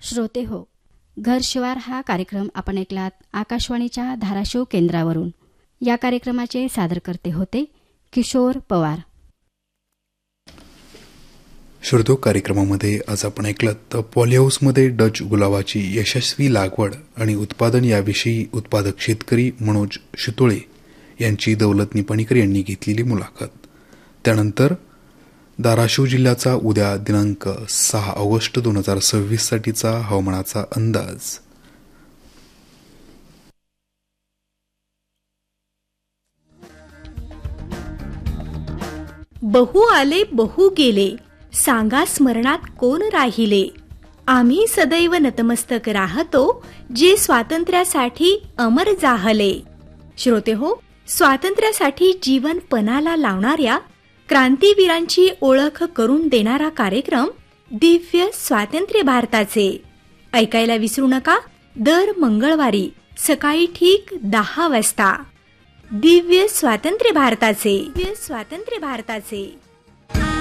श्रोते हो, घर शिवार हा कार्यक्रम आपण ऐकलात आकाशवाणीच्या धाराशिव केंद्रावरून. या कार्यक्रमाचे सादरकर्ते होते किशोर पवार. श्रोतो, कार्यक्रमामध्ये आज आपण ऐकलं तर पॉलीहाऊसमध्ये डच गुलाबाची यशस्वी लागवड आणि उत्पादन याविषयी उत्पादक शेतकरी मनोज शितोळे यांची दौलत निपाणीकर यांनी घेतलेली मुलाखत. त्यानंतर धाराशिव जिल्ह्याचा उद्या दिनांक 6 ऑगस्ट 2026 साठीचा हवामानाचा अंदाज. बहु आले बहु गेले, सांगा स्मरणात कोण राहिले. आम्ही सदैव नतमस्तक राहतो, जे स्वातंत्र्यासाठी अमर जाहले. श्रोते हो, स्वातंत्र्यासाठी जीवन पणाला लावणाऱ्या क्रांतीवीरांची ओळख करून देणारा कार्यक्रम दिव्य स्वातंत्र्य भारताचे ऐकायला विसरू नका. दर मंगळवारी सकाळी ठीक 10 वाजता दिव्य स्वातंत्र्य भारताचे.